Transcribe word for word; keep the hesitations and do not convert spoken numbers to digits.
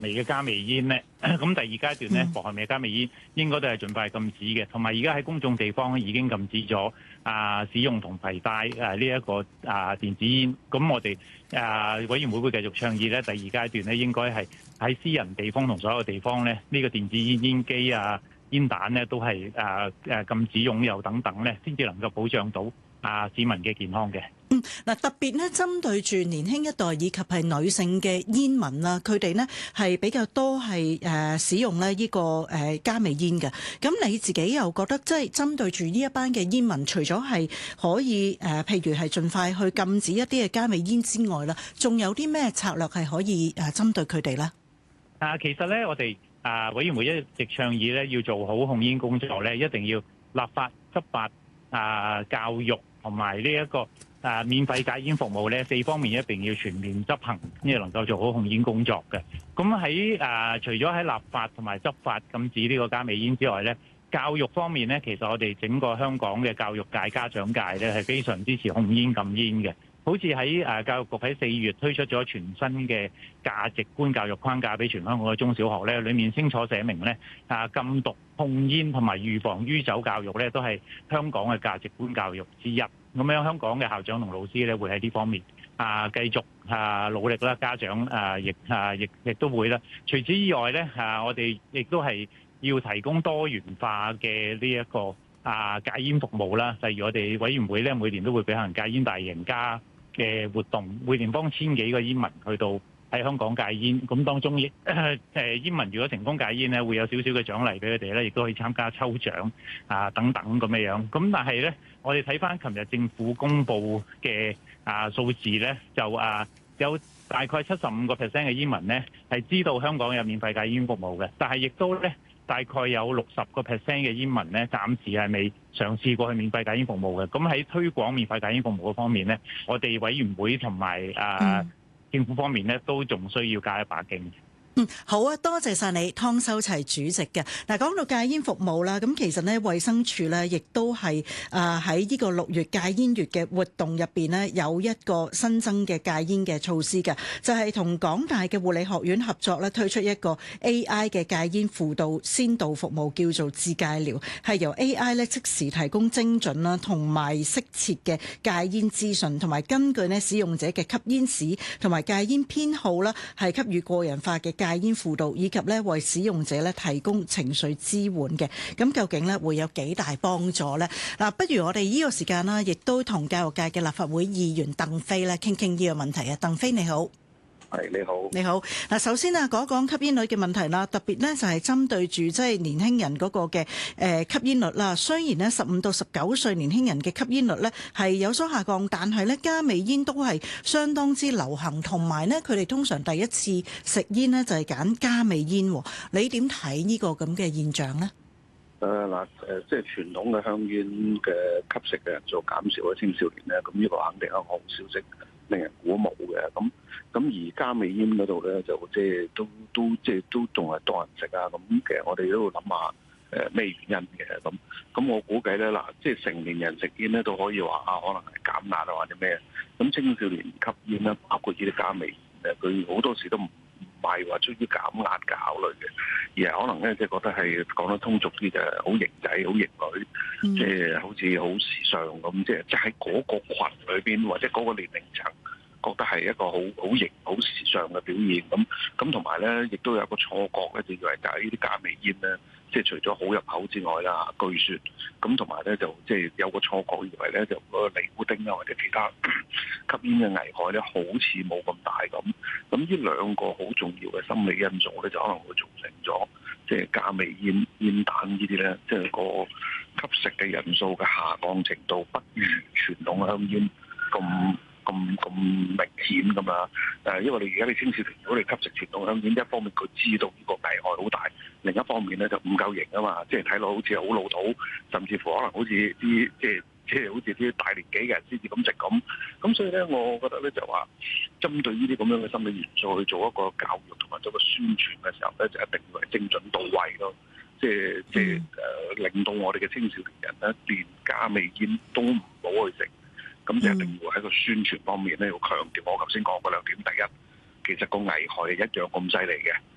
味嘅加味煙咧，咁第二階段咧，薄荷味加味煙應該都係盡快禁止嘅。同埋而家喺公眾地方已經禁止咗啊使用同攜帶誒呢一個啊電子煙。咁我哋啊委員會會繼續倡議咧，第二階段咧應該係喺私人地方同所有地方咧，呢個電子煙煙機啊、煙彈咧都係誒誒禁止擁有等等咧，先至能夠保障到啊市民嘅健康嘅。 嗯，嗱特別咧針對住年輕一代以及係女性嘅煙民啦，佢哋呢係比較多係誒使用咧呢個誒加味煙嘅。咁你自己又覺得即係針對住呢一班嘅煙民，除咗係可以誒，譬如係盡快去禁止一啲嘅加味煙之外啦，仲有啲咩策略係可以誒針對佢哋咧？啊， 其實咧，我哋啊委員會一直倡議咧，要做好控煙工作咧，一定要立法、執法、啊教育同埋呢一個。啊！免費戒煙服務咧，四方面一定要全面執行，先至能夠做好控煙工作嘅。咁喺啊，除咗喺立法同埋執法禁止呢個加味煙之外咧，教育方面咧，其實我哋整個香港嘅教育界、家長界咧係非常支持控煙禁煙嘅。好似喺誒教育局喺四月推出咗全新嘅價值觀教育框架俾全香港嘅中小學咧，裡面清楚寫明咧啊禁毒、控煙同埋預防酗酒教育咧，都係香港嘅價值觀教育之一。咁樣香港嘅校長同老師咧，會喺呢方面啊繼續啊努力啦。家長啊亦啊亦亦都會啦。除此以外咧啊，我哋亦都係要提供多元化嘅呢一個啊戒煙服務啦。例如我哋委員會咧，每年都會舉行戒煙大贏家嘅活動，每年幫千幾個煙民去到喺香港戒煙。咁當中亦誒煙民如果成功戒煙咧，會有少少嘅獎勵俾佢哋咧，亦都可以參加抽獎啊等等咁樣樣。咁但係咧，我哋睇翻琴日政府公布嘅啊數字咧，就啊有大概七十五個 percent 嘅煙民咧係知道香港有免費戒煙服務嘅，但係亦都咧大概有六十個 percent 嘅煙民咧暫時係未嘗試過去免費戒煙服務嘅。咁喺推廣免費戒煙服務嗰方面咧，我哋委員會同埋啊、嗯、政府方面咧都仲需要加一把勁。 嗯，好啊，多謝晒你，湯修齊主席嘅。嗱，講到戒煙服務啦，咁其實呢，衛生署呢亦都係啊喺呢個六月戒煙月嘅活動入邊呢，有一個新增嘅戒煙嘅措施嘅，就係、是、同港大嘅護理學院合作咧，推出一個 A I 嘅戒煙輔導先導服務，叫做智戒療，係由 A I 咧即時提供精準啦同埋適切嘅戒煙資訊，同埋根據呢使用者嘅吸煙史同埋戒煙偏好啦，係給予個人化嘅戒煙輔導，以及咧為使用者咧提供情緒支援嘅。咁究竟咧會有幾大幫助呢？嗱，不如我哋呢個時間啦，亦都同教育界嘅立法會議員鄧飛咧傾傾呢個問題啊。鄧飛你好。 係你好， 你好。嗱，首先啊，講一講吸煙率嘅問題啦。特別咧就係針對住即係年輕人嗰個嘅誒吸煙率啦。雖然咧十五到十九歲年輕人嘅吸煙率咧係有所下降，但係咧加味煙都係相當之流行，同埋咧佢哋通常第一次食煙咧就係揀加味煙。你點睇呢個咁嘅現象咧？ 誒嗱誒，即係傳統嘅香煙嘅吸食嘅人數減少咗，青少年咧，咁呢個肯定係一個好消息，令人鼓舞嘅。咁咁而加味煙嗰度咧，就即係都都即係都仲係多人食啊。咁其實我哋都要諗下誒咩原因嘅。咁咁我估計咧嗱，即係成年人食煙咧都可以話啊，可能係減壓啊或者咩。咁青少年吸煙咧，包括呢啲加味煙，佢好多時都唔唔係話出於減壓嘅考慮嘅，而係可能咧即係覺得係講得通俗啲就係好型仔、好型女，即係、嗯、好似好時尚咁，即係即係喺嗰個羣裏邊或者嗰個年齡層覺得係一個好好型、好時尚嘅表現。咁咁同埋咧，亦都有個錯覺咧，就以為就係呢啲加味煙咧，即係除咗好入口之外啦，據說咁同埋咧就即係有個錯覺，以為咧就嗰個尼古丁啊或者其他吸煙嘅危害咧，好似冇咁大咁。咁呢兩個好重要嘅心理因素咧，就可能會造成咗即係加味煙煙彈呢啲咧，即係個吸食嘅人數嘅下降程度不如傳統香煙咁咁咁明顯咁啊！誒，因為你而家你青少年如果你吸食傳統香煙，一方面佢知道呢個危害好大，另一方面咧就唔夠型啊嘛，即係睇落好似好老土，甚至乎可能好似啲即係即係好似啲大年紀嘅人先至咁食咁。咁所以咧，我覺得咧就話針對呢啲咁樣嘅心理元素去做一個教育同埋做一個宣傳嘅時候咧，就一定要係精準到位咯。即係即係誒，令到我哋嘅青少年人咧，連加味煙都唔好去食。咁就一定要喺個宣傳方面咧，要強調我頭先講嗰兩點。第一，其實個危害係一樣咁犀利嘅。